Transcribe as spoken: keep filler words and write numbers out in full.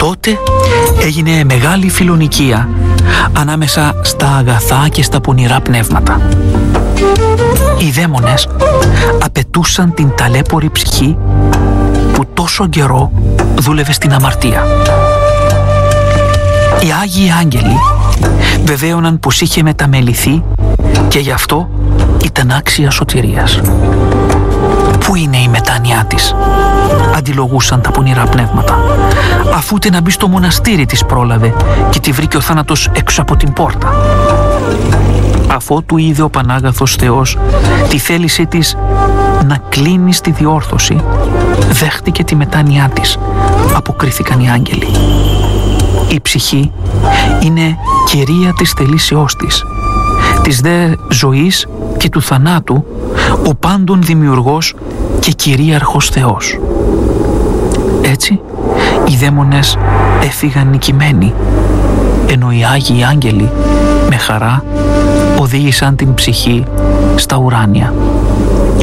Τότε έγινε μεγάλη φιλονικία ανάμεσα στα αγαθά και στα πονηρά πνεύματα. Οι δαίμονες απαιτούσαν την ταλέπορη ψυχή που τόσο καιρό δούλευε στην αμαρτία. Οι Άγιοι Άγγελοι βεβαίωναν πως είχε μεταμεληθεί και γι' αυτό ήταν άξια σωτηρίας. Πού είναι η μετάνοιά της, αντιλογούσαν τα πονηρά πνεύματα, αφού ούτε να μπει στο μοναστήρι της πρόλαβε και τη βρήκε ο θάνατος έξω από την πόρτα. Αφότου είδε ο Πανάγαθος Θεός τη θέλησή της να κλείνει στη διόρθωση, δέχτηκε τη μετάνοιά της, αποκρίθηκαν οι άγγελοι. Η ψυχή είναι κυρία της θελήσεώς της, της δε ζωής και του θανάτου, ο πάντων δημιουργός και κυρίαρχος Θεός. Έτσι, οι δαίμονες έφυγαν νικημένοι, ενώ οι Άγιοι Άγγελοι με χαρά οδήγησαν την ψυχή στα ουράνια.